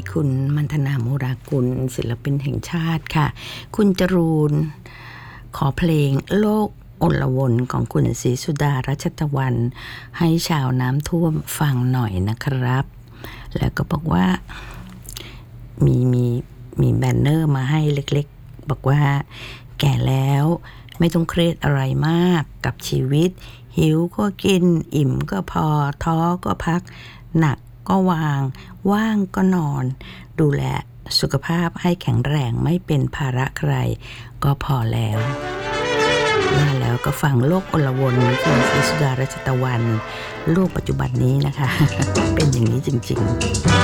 คุณมัณฑนา โมรากุลศิลปินแห่งชาติค่ะคุณจรูนขอเพลงโลกอลวนของคุณศรีสุดารัชตะวันให้ชาวน้ำท่วมฟังหน่อยนะครับแล้วก็บอกว่ามีแบนเนอร์มาให้เล็กๆบอกว่าแก่แล้วไม่ต้องเครียดอะไรมากกับชีวิตหิวก็กินอิ่มก็พอท้อก็พักหนักก็วางว่างก็นอนดูแลสุขภาพให้แข็งแรงไม่เป็นภาระใครก็พอแล้วมาแล้วก็ฟังโลกอลวนคุณศรีสุดารัชตะวันโลกปัจจุบันนี้นะคะ เป็นอย่างนี้จริงๆ